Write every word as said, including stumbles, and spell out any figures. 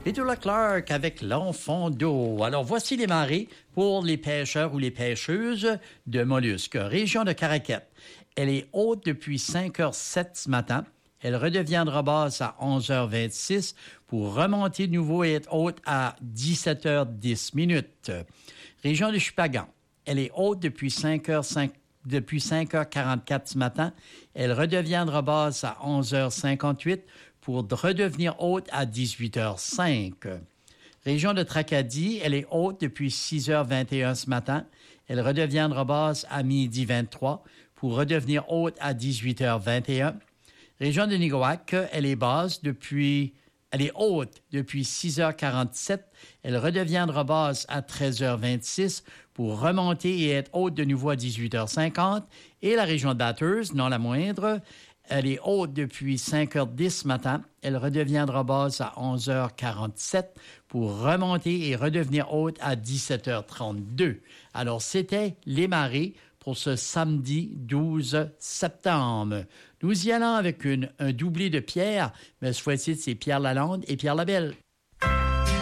Petula Clark avec l'enfant d'eau. Alors, voici les marées pour les pêcheurs ou les pêcheuses de mollusques. Région de Caraquette. Elle est haute depuis cinq heures zéro sept ce matin. Elle redeviendra basse à onze heures vingt-six pour remonter de nouveau et être haute à dix-sept heures dix minutes. Région de Chupagan. Elle est haute depuis cinq heures cinq, depuis cinq heures quarante-quatre ce matin. Elle redeviendra basse à onze heures cinquante-huit pour redevenir haute à dix-huit heures cinq. Région de Tracadie, elle est haute depuis six heures vingt et un ce matin. Elle redeviendra basse à midi vingt-trois pour redevenir haute à dix-huit heures vingt et un. Région de Nigoac, elle est basse depuis... Elle est haute depuis six heures quarante-sept. Elle redeviendra basse à treize heures vingt-six pour remonter et être haute de nouveau à dix-huit heures cinquante. Et la région de Bathurst, non la moindre, elle est haute depuis cinq heures dix ce matin. Elle redeviendra basse à onze heures quarante-sept pour remonter et redevenir haute à dix-sept heures trente-deux. Alors, c'était les marées pour ce samedi douze septembre. Nous y allons avec une, un doublé de Pierre, mais cette fois-ci, c'est Pierre Lalonde et Pierre Labelle.